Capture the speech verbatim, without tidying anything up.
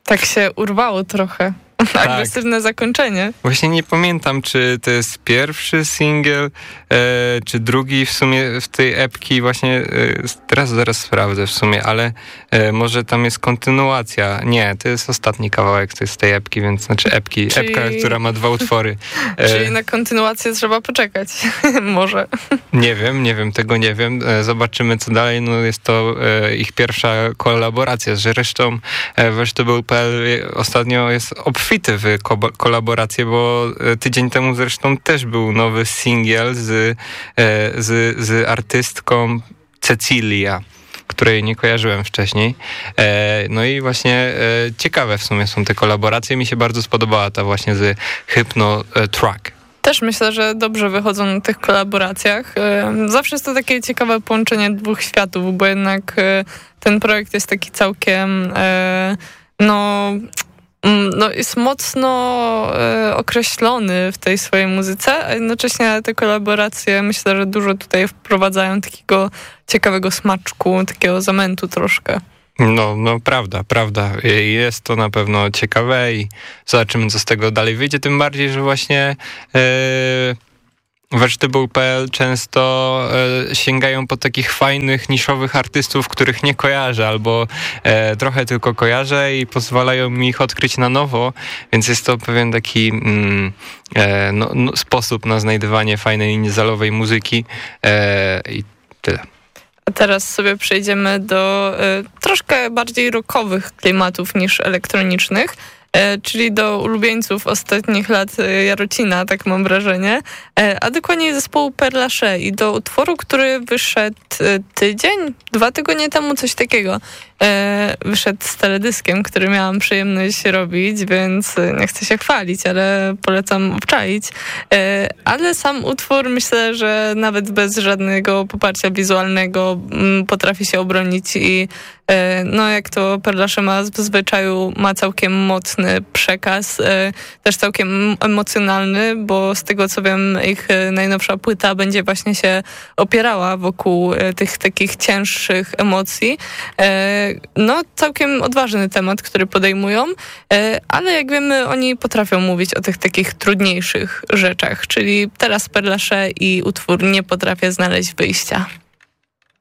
Tak się urwało trochę. Tak. Agresywne zakończenie. Właśnie nie pamiętam, czy to jest pierwszy singiel, e, czy drugi w sumie w tej epki właśnie, e, teraz zaraz sprawdzę w sumie, ale e, może tam jest kontynuacja. Nie, to jest ostatni kawałek to jest tej epki, więc znaczy epki, Czyli... epka, która ma dwa utwory. E, Czyli na kontynuację trzeba poczekać. Może. Nie wiem, nie wiem, tego nie wiem. E, zobaczymy co dalej. No jest to e, ich pierwsza kolaboracja. Zresztą e, Vegetable kropka p l ostatnio jest obfity w ko- kolaborację, bo tydzień temu zresztą też był nowy singiel z, z, z artystką Cecilia, której nie kojarzyłem wcześniej. No i właśnie ciekawe w sumie są te kolaboracje. Mi się bardzo spodobała ta właśnie z Hypno Track. Też myślę, że dobrze wychodzą na tych kolaboracjach. Zawsze jest to takie ciekawe połączenie dwóch światów, bo jednak ten projekt jest taki całkiem no... No, jest mocno e, określony w tej swojej muzyce, a jednocześnie te kolaboracje myślę, że dużo tutaj wprowadzają takiego ciekawego smaczku, takiego zamętu troszkę. No, no prawda, prawda. Jest to na pewno ciekawe i zobaczymy, co z tego dalej wyjdzie, tym bardziej, że właśnie e, Vegetable kropka p l często e, sięgają po takich fajnych, niszowych artystów, których nie kojarzę, albo e, trochę tylko kojarzę i pozwalają mi ich odkryć na nowo, więc jest to pewien taki mm, e, no, no, sposób na znajdywanie fajnej, niezalowej muzyki e, i tyle. A teraz sobie przejdziemy do y, troszkę bardziej rockowych klimatów niż elektronicznych, y, czyli do ulubieńców ostatnich lat y, Jarocina, tak mam wrażenie, y, a dokładniej zespołu Père Lachaise i do utworu, który wyszedł y, tydzień, dwa tygodnie temu, coś takiego. Y, wyszedł z teledyskiem, który miałam przyjemność robić, więc y, nie chcę się chwalić, ale polecam obczaić. Y, ale sam utwór myślę, że nawet bez żadnego poparcia wizualnego m, potrafi się obronić i y, no jak to Père Lachaise ma w zwyczaju, ma całkiem mocny przekaz, y, też całkiem emocjonalny, bo z tego co wiem, ich y, najnowsza płyta będzie właśnie się opierała wokół y, tych takich cięższych emocji. Y, No, całkiem odważny temat, który podejmują, ale jak wiemy, oni potrafią mówić o tych takich trudniejszych rzeczach, czyli teraz Père Lachaise i utwór Nie potrafię znaleźć wyjścia.